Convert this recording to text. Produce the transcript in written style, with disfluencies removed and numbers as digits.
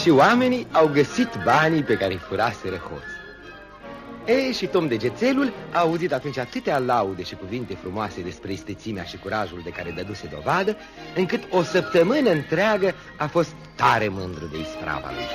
și oamenii au găsit banii pe care îi furaseră hoții. Și Tom Degețelul a auzit atunci atâtea laude și cuvinte frumoase despre istețimea și curajul de care dăduse dovadă, încât o săptămână întreagă a fost tare mândru de isprava lui.